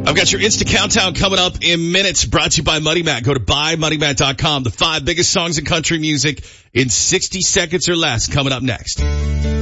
I've got your Insta Countdown coming up in minutes, brought to you by Money Matt. Go to buymoneymatt.com. The 5 biggest songs in country music in 60 seconds or less coming up next.